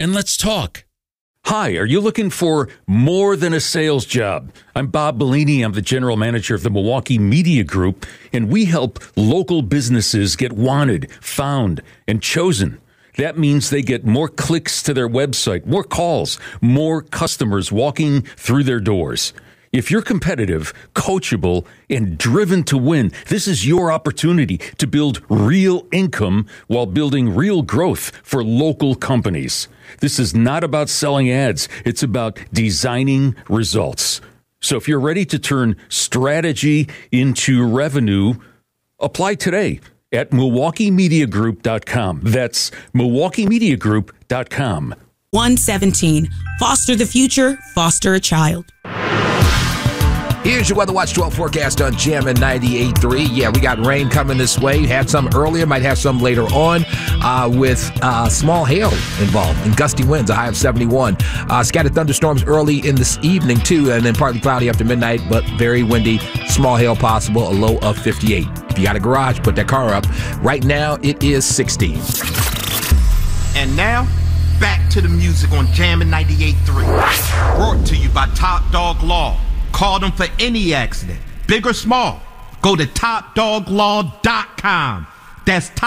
and let's talk. Hi, are you looking for more than a sales job? I'm Bob Bellini. I'm the general manager of the Milwaukee Media Group, and we help local businesses get wanted, found, and chosen. That means they get more clicks to their website, more calls, more customers walking through their doors. If you're competitive, coachable, and driven to win, this is your opportunity to build real income while building real growth for local companies. This is not about selling ads. It's about designing results. So if you're ready to turn strategy into revenue, apply today at MilwaukeeMediaGroup.com. That's MilwaukeeMediaGroup.com. 117. Foster the future, foster a child. Here's your Weather Watch 12 forecast on Jammin' 98.3. Yeah, we got rain coming this way. Had some earlier, might have some later on with small hail involved and gusty winds, a high of 71. Scattered thunderstorms early in this evening, too, and then partly cloudy after midnight, but very windy. Small hail possible, a low of 58. If you got a garage, put that car up. Right now, it is 16. And now, back to the music on Jammin' 98.3. Brought to you by Top Dog Law. Call them for any accident, big or small. Go to TopDogLaw.com. That's